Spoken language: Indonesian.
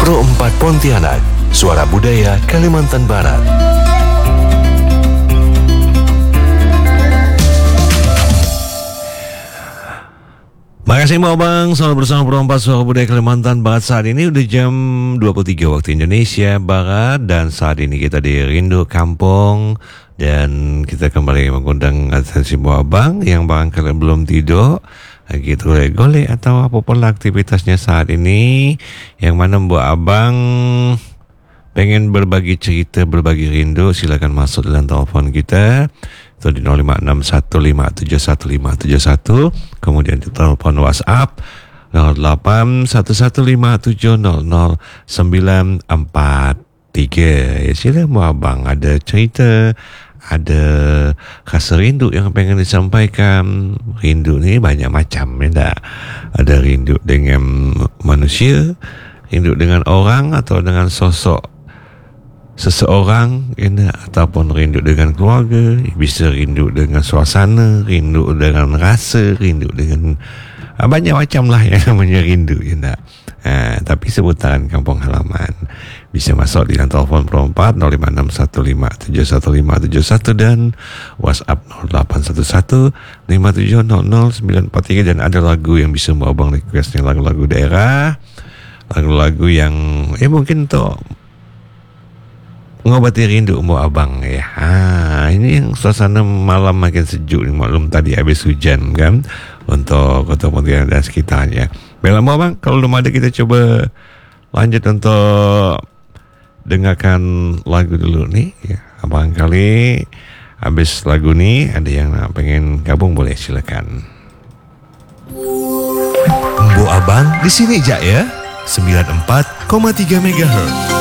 Pro 4 Pontianak, suara budaya Kalimantan Barat. Makasih Mbak Bang, selalu bersama Pro 4 Suara Budaya Kalimantan Barat. Saat ini udah jam 23 waktu Indonesia Barat. Dan saat ini kita di Rindu Kampung. Dan kita kembali mengundang atensi Mbak Bang yang barangkali belum tidur, lagi golek-golek atau apapun aktivitasnya saat ini, yang mana Mbak Abang pengen berbagi cerita, berbagi rindu, silakan masuk dalam telefon kita itu di 0561571571, kemudian di telepon WhatsApp 0811500943. Ya silakan Mbak Abang, ada cerita, ada rasa rindu yang pengen disampaikan. Rindu ni banyak macam, ya tak? Ada rindu dengan manusia, rindu dengan orang atau dengan sosok seseorang, ya, ataupun rindu dengan keluarga. Bisa rindu dengan suasana, rindu dengan rasa, rindu dengan banyak macam lah yang namanya rindu, ya tak? Tapi seputaran kampung halaman bisa masuk di telefon Pro 4 0561571571 dan WhatsApp 081157000943. Dan ada lagu yang bisa Mbak Abang request, lagu-lagu daerah, lagu-lagu yang mungkin untuk mengobati rindu Mbak Abang, ya. Ini yang suasana malam makin sejuk ni, maklum tadi habis hujan kan, untuk Kota Pontianak dan sekitarnya. Baiklah Mbak Abang, kalau belum ada kita coba lanjut untuk dengarkan lagu dulu nih, ya. Abang kali habis lagu ni ada yang pengen gabung, boleh silakan. Mbok Abang di sini jak ya, 94,3 MHz.